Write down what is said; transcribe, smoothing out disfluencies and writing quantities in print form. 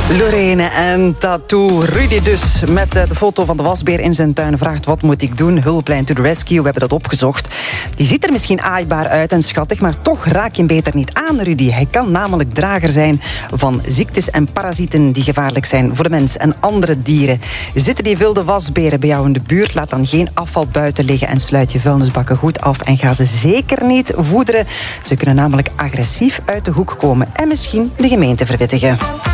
Lorene en Tattoo. Rudy dus met de foto van de wasbeer in zijn tuin vraagt: wat moet ik doen? Hulplijn to the rescue, we hebben dat opgezocht. Die ziet er misschien aaibaar uit en schattig, maar toch raak je hem beter niet aan, Rudy. Hij kan namelijk drager zijn van ziektes en parasieten die gevaarlijk zijn voor de mens en andere dieren. Zitten die wilde wasberen bij jou in de buurt? Laat dan geen afval buiten liggen en sluit je vuilnisbakken goed af en ga ze zeker niet voederen. Ze kunnen namelijk agressief uit de hoek komen en misschien de gemeente verwittigen.